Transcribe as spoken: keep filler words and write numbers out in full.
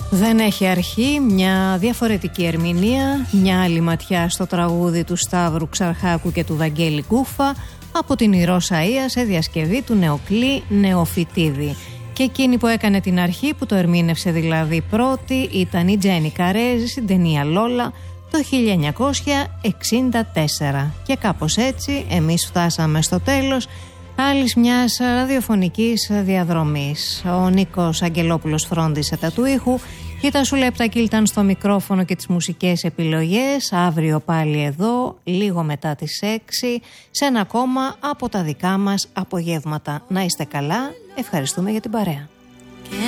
Δεν έχει αρχή, μια διαφορετική ερμηνεία, μια άλλη ματιά στο τραγούδι του Σταύρου Ξαρχάκου και του Βαγγέλη Κούφα από την Ηρώσα Αία σε διασκευή του Νεοκλή Νεοφυτίδη. Και εκείνη που έκανε την αρχή, που το ερμήνευσε δηλαδή πρώτη, ήταν η Τζένι Καρέζη στην ταινία Λόλα το χίλια εννιακόσια εξήντα τέσσερα. Και κάπως έτσι εμείς φτάσαμε στο τέλος άλλης μιας ραδιοφωνικής διαδρομής. Ο Νίκος Αγγελόπουλος φρόντισε τα του ήχου, η Τασούλα Επτακίλ ήταν στο μικρόφωνο και τις μουσικές επιλογές. Αύριο πάλι εδώ, λίγο μετά τις έξι, σε ένα ακόμα από τα δικά μας απογεύματα. Να είστε καλά, ευχαριστούμε για την παρέα.